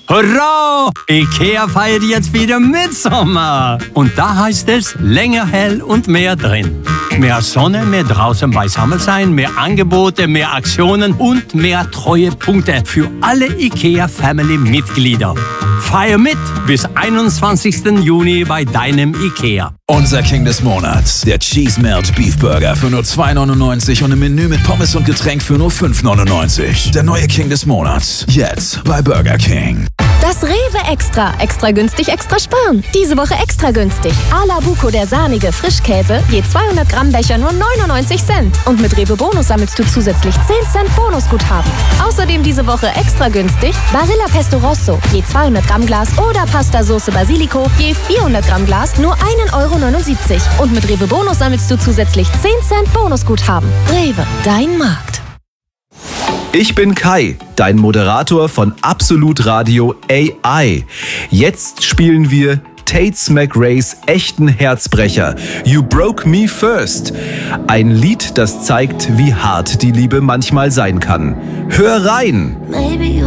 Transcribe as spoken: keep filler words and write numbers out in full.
Hurra! IKEA feiert jetzt wieder Mitsommer. Und da heißt es länger hell und mehr drin. Mehr Sonne, mehr draußen beisammen sein, mehr Angebote, mehr Aktionen und mehr Treuepunkte für alle IKEA-Family-Mitglieder. Feier mit bis einundzwanzigsten Juni bei deinem IKEA. Unser King des Monats, der Cheese Melt Beef Burger für nur zwei neunundneunzig und im Menü mit Pommes und Getränk für nur fünf neunundneunzig. Der neue King des Monats, jetzt bei Burger King. Das Rewe Extra. Extra günstig, extra sparen. Diese Woche extra günstig. A la Buco, der sahnige Frischkäse, je zweihundert Gramm Becher nur neunundneunzig Cent. Und mit Rewe Bonus sammelst du zusätzlich zehn Cent Bonusguthaben. Außerdem diese Woche extra günstig Barilla Pesto Rosso, je zweihundert Gramm Glas oder Pasta Sauce Basilico, je vierhundert Gramm Glas nur einen Euro neunundsiebzig. Und mit Rewe Bonus sammelst du zusätzlich zehn Cent Bonusguthaben. Rewe, dein Markt. Ich bin Kai, dein Moderator von Absolut Radio A I. Jetzt spielen wir Tates McRae's echten Herzbrecher, You Broke Me First. Ein Lied, das zeigt, wie hart die Liebe manchmal sein kann. Hör rein!